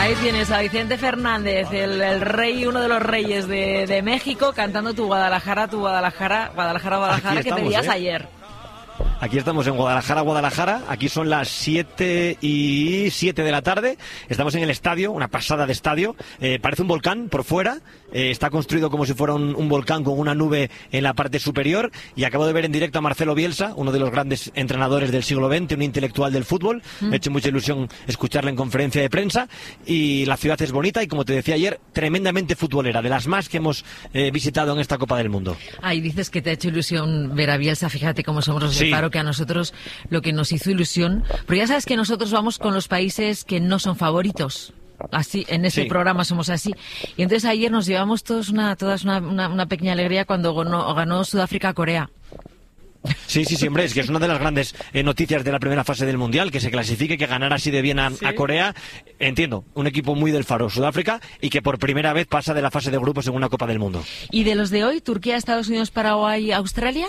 Ahí tienes a Vicente Fernández, el rey, uno de los reyes de México, cantando tu Guadalajara, Guadalajara, que pedías ayer. Aquí estamos en Guadalajara, aquí son las 7:07 de la tarde, estamos en el estadio, una pasada de estadio, parece un volcán por fuera, está construido como si fuera un volcán con una nube en la parte superior, y acabo de ver en directo a Marcelo Bielsa, uno de los grandes entrenadores del siglo XX, un intelectual del fútbol, me ha hecho mucha ilusión escucharle en conferencia de prensa, y la ciudad es bonita y, como te decía ayer, tremendamente futbolera, de las más que hemos visitado en esta Copa del Mundo. Ay, dices que te ha hecho ilusión ver a Bielsa, fíjate cómo somos los de Faro, que a nosotros lo que nos hizo ilusión, pero ya sabes que nosotros vamos con los países que no son favoritos. Así, en ese programa somos así. Y entonces ayer nos llevamos todos una pequeña alegría cuando ganó Sudáfrica a Corea. Sí, hombre, es que es una de las grandes noticias de la primera fase del Mundial, que se clasifique, que ganara así de bien a Corea. Entiendo, un equipo muy del Faro, Sudáfrica, y que por primera vez pasa de la fase de grupos en una Copa del Mundo. ¿Y de los de hoy, Turquía, Estados Unidos, Paraguay, Australia?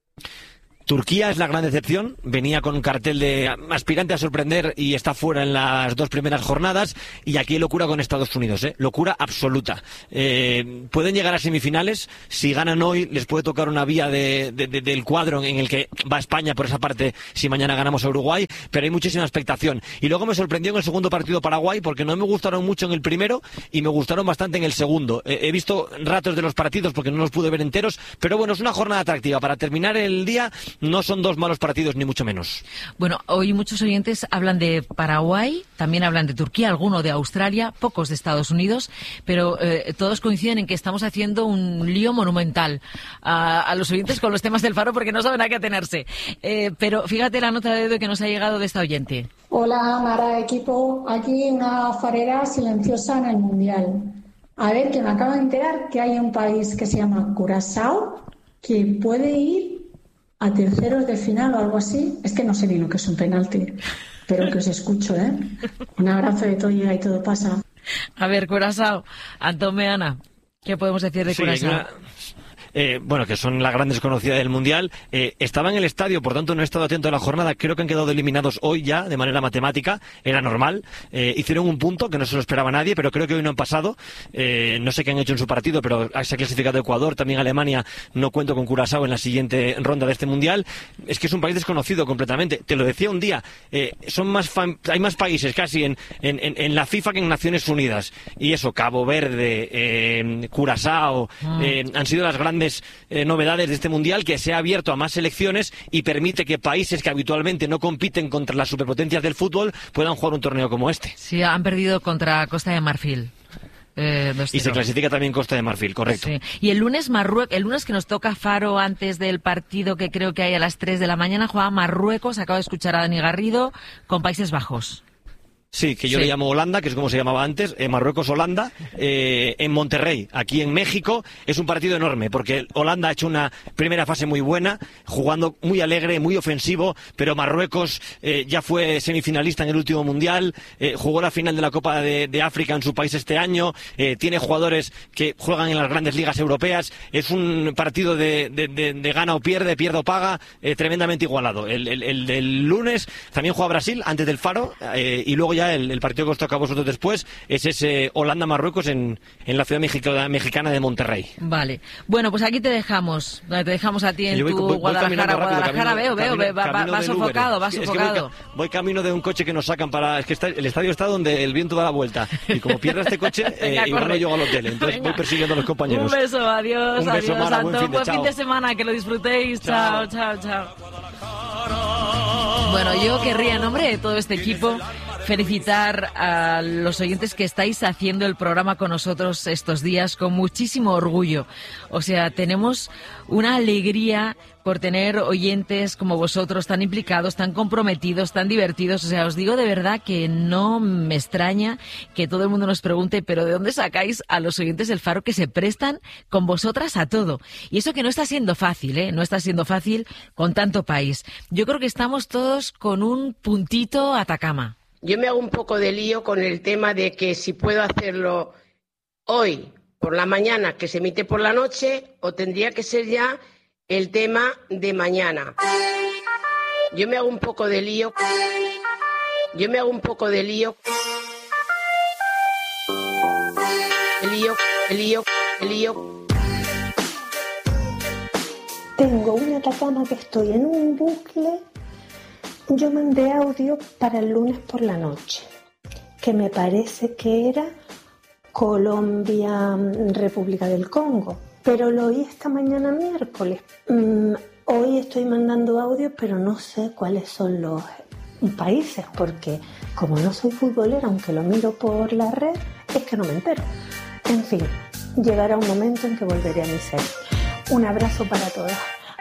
Turquía es la gran decepción, venía con un cartel de aspirante a sorprender y está fuera en las dos primeras jornadas, y aquí hay locura con Estados Unidos, locura absoluta. Pueden llegar a semifinales, si ganan hoy les puede tocar una vía del cuadro en el que va España por esa parte si mañana ganamos a Uruguay, pero hay muchísima expectación. Y luego me sorprendió en el segundo partido Paraguay, porque no me gustaron mucho en el primero y me gustaron bastante en el segundo. He visto ratos de los partidos porque no los pude ver enteros, pero bueno, es una jornada atractiva. Para terminar el día, no son dos malos partidos, ni mucho menos. Bueno, hoy muchos oyentes hablan de Paraguay, también hablan de Turquía, alguno de Australia, pocos de Estados Unidos, pero todos coinciden en que estamos haciendo un lío monumental a los oyentes con los temas del Faro, porque no saben a qué atenerse. Pero fíjate la nota de dedo que nos ha llegado de esta oyente. Hola, Mara, equipo. Aquí una farera silenciosa en el Mundial. A ver, que me acabo de enterar que hay un país que se llama Curazao que puede ir a terceros de final o algo así. Es que no sé ni lo que es un penalti, pero que os escucho, ¿eh? Un abrazo de todo y todo pasa. A ver, Curazao, Antomeana, ¿qué podemos decir de Curazao? Bueno, que son la gran desconocida del Mundial. Estaba en el estadio, por tanto no he estado atento a la jornada. Creo que han quedado eliminados hoy ya, de manera matemática. Era normal. Hicieron un punto, que no se lo esperaba nadie, pero creo que hoy no han pasado. No sé qué han hecho en su partido, pero se ha clasificado Ecuador, también Alemania. No cuento con Curazao en la siguiente ronda de este Mundial. Es que es un país desconocido completamente. Te lo decía un día, hay más países casi en la FIFA que en Naciones Unidas. Y eso, Cabo Verde, Curazao, han sido las grandes novedades de este Mundial, que se ha abierto a más selecciones y permite que países que habitualmente no compiten contra las superpotencias del fútbol puedan jugar un torneo como este. Sí, han perdido contra Costa de Marfil. Y se clasifica también Costa de Marfil, correcto. Sí. Y el lunes el lunes que nos toca Faro, antes del partido que creo que hay a las 3 de la mañana, juega Marruecos, acabo de escuchar a Dani Garrido, con Países Bajos. Sí, que yo le llamo Holanda, que es como se llamaba antes, Marruecos-Holanda, en Monterrey, aquí en México. Es un partido enorme, porque Holanda ha hecho una primera fase muy buena, jugando muy alegre, muy ofensivo, pero Marruecos ya fue semifinalista en el último Mundial, jugó la final de la Copa de África en su país este año, tiene jugadores que juegan en las grandes ligas europeas. Es un partido de gana o pierde, pierde o paga, tremendamente igualado. El lunes también juega Brasil, antes del Faro, y luego ya el partido que os toca a vosotros después es ese Holanda-Marruecos en la ciudad mexicana de Monterrey. Vale. Bueno, pues aquí te dejamos a ti en tu Guadalajara. Veo, vas sofocado, vas sofocado. Voy camino de un coche que nos sacan es que el estadio está donde el viento da la vuelta. Y como pierda este coche, igual no llego al hotel. Entonces voy persiguiendo a los compañeros. Un beso, adiós, adiós, Mara, Santo. Buen fin de semana, que lo disfrutéis. Chao. Bueno, yo querría, en nombre de todo este equipo, felicitar a los oyentes que estáis haciendo el programa con nosotros estos días con muchísimo orgullo. O sea, tenemos una alegría por tener oyentes como vosotros, tan implicados, tan comprometidos, tan divertidos. O sea, os digo de verdad que no me extraña que todo el mundo nos pregunte, pero ¿de dónde sacáis a los oyentes del Faro que se prestan con vosotras a todo? Y eso que no está siendo fácil, ¿eh? No está siendo fácil con tanto país. Yo creo que estamos todos con un puntito Atacama. Yo me hago un poco de lío con el tema de que si puedo hacerlo hoy por la mañana, que se emite por la noche, o tendría que ser ya el tema de mañana. Yo me hago un poco de lío. lío. Tengo una Atacama que estoy en un bucle. Yo mandé audio para el lunes por la noche, que me parece que era Colombia, República del Congo, pero lo oí esta mañana miércoles. Hoy estoy mandando audio, pero no sé cuáles son los países, porque como no soy futbolera, aunque lo miro por la red, es que no me entero. En fin, llegará un momento en que volveré a mi ser. Un abrazo para todas.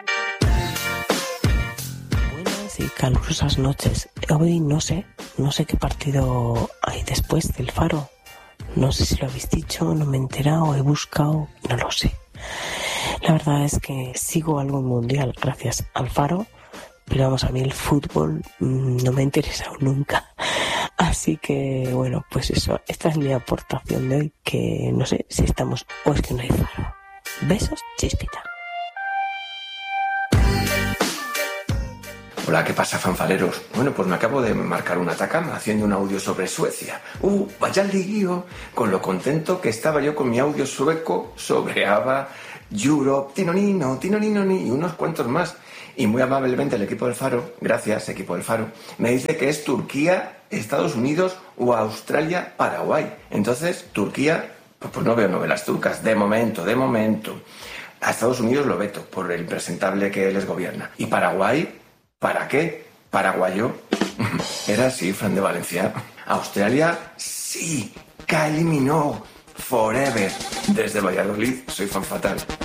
Buenas y calurosas noches. Hoy no sé qué partido hay después del Faro. No sé si lo habéis dicho, no me he enterado, he buscado, no lo sé. La verdad es que sigo algo mundial gracias al Faro, pero vamos, a mí el fútbol no me ha interesado nunca. Así que bueno, pues eso, esta es mi aportación de hoy, que no sé si estamos o es que no hay Faro. Besos, Chispita. Hola, ¿qué pasa, fanfaleros? Bueno, pues me acabo de marcar una Atacama haciendo un audio sobre Suecia. Vaya lío, con lo contento que estaba yo con mi audio sueco sobre ABBA, Europe, Tinonino, Tinoninoni y unos cuantos más. Y muy amablemente el equipo del Faro, gracias equipo del Faro, me dice que es Turquía, Estados Unidos o Australia, Paraguay. Entonces, Turquía, pues no veo novelas turcas, de momento. A Estados Unidos lo veto por el impresentable que les gobierna. Y Paraguay, ¿para qué? Paraguayo. Era así, Fran de Valencia. Australia, sí, que eliminó. Forever. Desde Valladolid, soy fan fatal.